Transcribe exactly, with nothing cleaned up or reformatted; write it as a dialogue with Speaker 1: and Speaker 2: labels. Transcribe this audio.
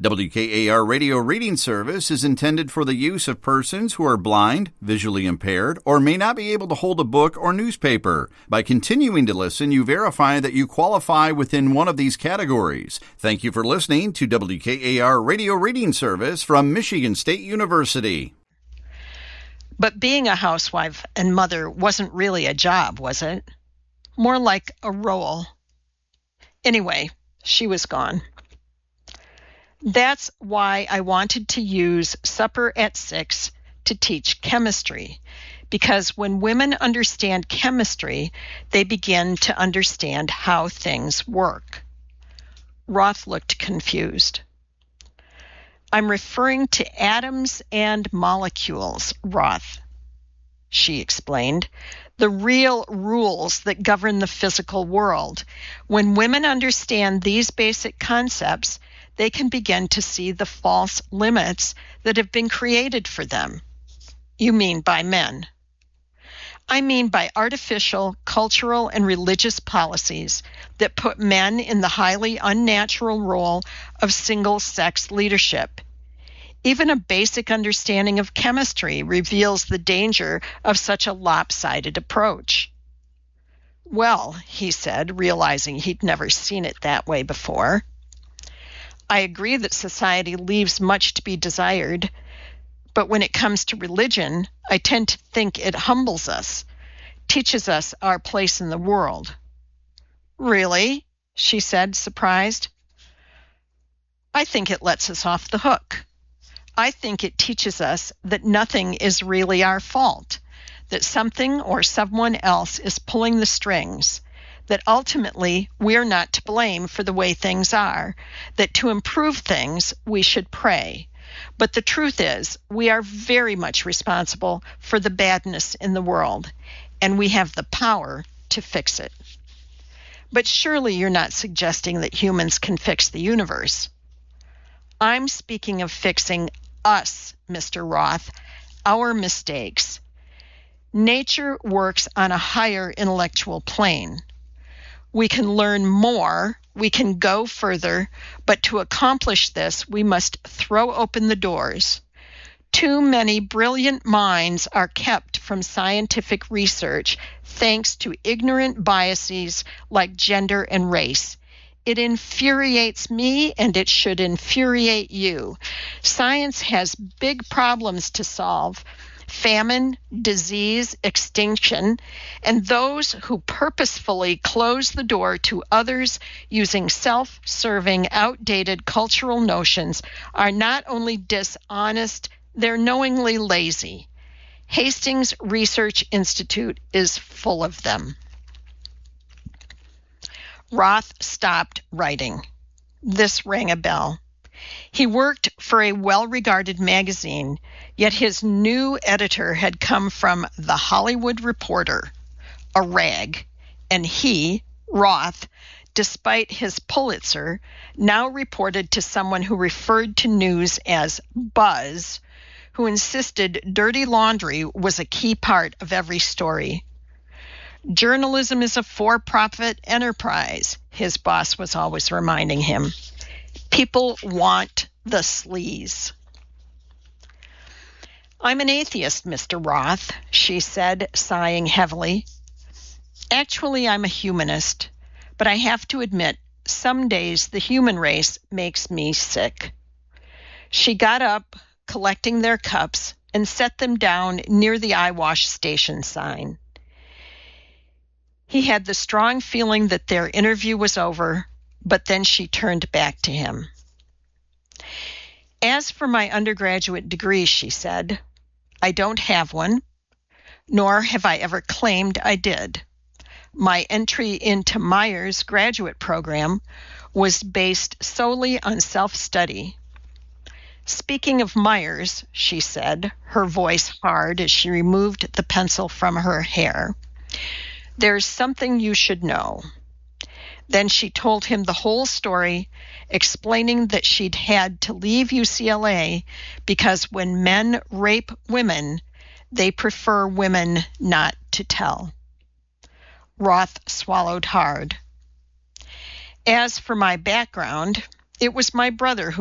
Speaker 1: W K A R Radio Reading Service is intended for the use of persons who are blind, visually impaired, or may not be able to hold a book or newspaper. By continuing to listen, you verify that you qualify within one of these categories. Thank you for listening to W K A R Radio Reading Service from Michigan State University.
Speaker 2: But being a housewife and mother wasn't really a job, was it? More like a role. Anyway, she was gone. That's why I wanted to use Supper at Six to teach chemistry, because when women understand chemistry, they begin to understand how things work. Roth looked confused. I'm referring to atoms and molecules, Roth, she explained. The real rules that govern the physical world. When women understand these basic concepts, they can begin to see the false limits that have been created for them. You mean by men. I mean by artificial, cultural, and religious policies that put men in the highly unnatural role of single-sex leadership. Even a basic understanding of chemistry reveals the danger of such a lopsided approach. Well, he said, realizing he'd never seen it that way before, I agree that society leaves much to be desired, but when it comes to religion, I tend to think it humbles us, teaches us our place in the world. Really? She said, surprised. I think it lets us off the hook. I think it teaches us that nothing is really our fault, that something or someone else is pulling the strings, that ultimately we're not to blame for the way things are, that to improve things we should pray. But the truth is, we are very much responsible for the badness in the world, and we have the power to fix it. But surely you're not suggesting that humans can fix the universe. I'm speaking of fixing us, Mister Roth, our mistakes. Nature works on a higher intellectual plane. We can learn more, we can go further, but to accomplish this, we must throw open the doors. Too many brilliant minds are kept from scientific research thanks to ignorant biases like gender and race. It infuriates me, and it should infuriate you. Science has big problems to solve: famine, disease, extinction, and those who purposefully close the door to others using self-serving, outdated cultural notions are not only dishonest, they're knowingly lazy. Hastings Research Institute is full of them. Roth stopped writing. This rang a bell. He worked for a well-regarded magazine, yet his new editor had come from The Hollywood Reporter, a rag, and he, Roth, despite his Pulitzer, now reported to someone who referred to news as buzz, who insisted dirty laundry was a key part of every story. Journalism is a for-profit enterprise, his boss was always reminding him. People want the sleaze. I'm an atheist, Mister Roth, she said, sighing heavily. Actually, I'm a humanist, but I have to admit, some days the human race makes me sick. She got up, collecting their cups, and set them down near the eyewash station sign. He had the strong feeling that their interview was over, but then she turned back to him. As for my undergraduate degree, she said, I don't have one, nor have I ever claimed I did. My entry into Myers' graduate program was based solely on self-study. Speaking of Myers, she said, her voice hard as she removed the pencil from her hair, there's something you should know. Then she told him the whole story, explaining that she'd had to leave U C L A because when men rape women, they prefer women not to tell. Roth swallowed hard. As for my background, it was my brother who